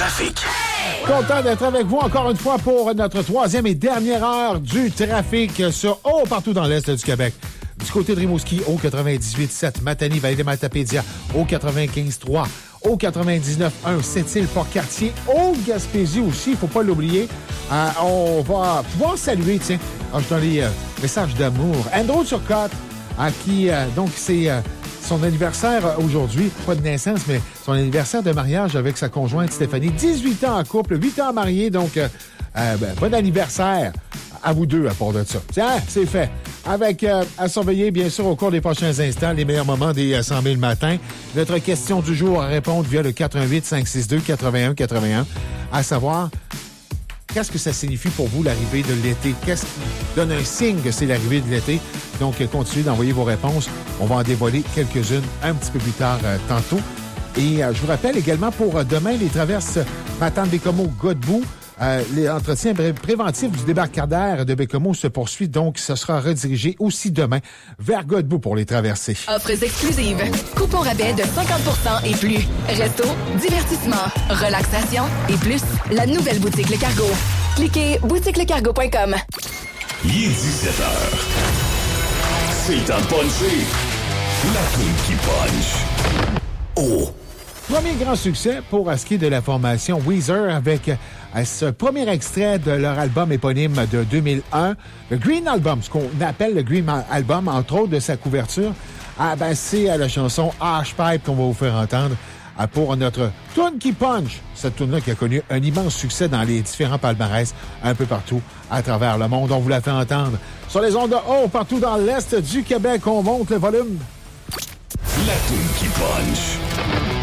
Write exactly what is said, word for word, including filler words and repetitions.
trafic. Content d'être avec vous encore une fois pour notre troisième et dernière heure du trafic sur oh, partout dans l'Est du Québec. Du côté de Rimouski, au quatre-vingt-dix-huit sept, Matane, Vallée des Matapédia, au quatre-vingt-quinze trois, au quatre-vingt-dix-neuf un, Sept-Îles, Port-Cartier, au Gaspésie aussi, il ne faut pas l'oublier. Euh, on va pouvoir saluer, tiens, je donne les euh, messages d'amour. Andrew Turcotte, à qui, euh, donc, c'est euh, son anniversaire aujourd'hui, pas de naissance, mais son anniversaire de mariage avec sa conjointe Stéphanie. dix-huit ans en couple, huit ans mariés, donc, euh, euh, ben, bon anniversaire à vous deux à part de ça. Tiens, c'est fait. Avec, euh, à surveiller, bien sûr, au cours des prochains instants, les meilleurs moments des euh, cent mille matins. Notre question du jour à répondre via le quatre un huit, cinq six deux, huit un huit un, à savoir, qu'est-ce que ça signifie pour vous l'arrivée de l'été? Qu'est-ce qui donne un signe que c'est l'arrivée de l'été? Donc, euh, continuez d'envoyer vos réponses. On va en dévoiler quelques-unes un petit peu plus tard euh, tantôt. Et euh, je vous rappelle également pour euh, demain, les traverses Matane-Bécomo-Godbout. Euh, L'entretien pré- préventif du débarcadère de Bécomo se poursuit, donc ce sera redirigé aussi demain vers Godbout pour les traversées. Offres exclusives. Coupons rabais de cinquante pour cent et plus. Resto, divertissement, relaxation et plus. La nouvelle boutique Le Cargo. Cliquez boutique le cargo point com. Il est dix-sept heures. C'est temps de puncher. La toune qui punch. Oh! Premier grand succès pour ce qui est de la formation Weezer avec euh, ce premier extrait de leur album éponyme de deux mille un, le Green Album, ce qu'on appelle le Green Album, entre autres de sa couverture. Ah ben c'est euh, la chanson Hashpipe qu'on va vous faire entendre euh, pour notre tune qui punch. Cette tune-là qui a connu un immense succès dans les différents palmarès un peu partout à travers le monde. On vous la fait entendre sur les ondes de haut partout dans l'Est du Québec. On monte le volume. La toune qui punch.